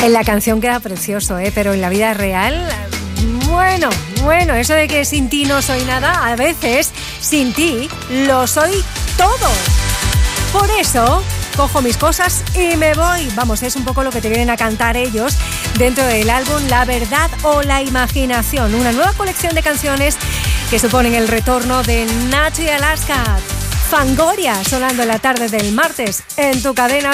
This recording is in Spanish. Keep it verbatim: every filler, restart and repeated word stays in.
En la canción queda precioso, ¿eh? Pero en la vida real, bueno, bueno, eso de que sin ti no soy nada, a veces sin ti lo soy todo. Por eso cojo mis cosas y me voy. Vamos, es un poco lo que te vienen a cantar ellos dentro del álbum La Verdad o la Imaginación, una nueva colección de canciones que suponen el retorno de Nacho y Alaska. Fangoria, sonando en la tarde del martes en tu cadena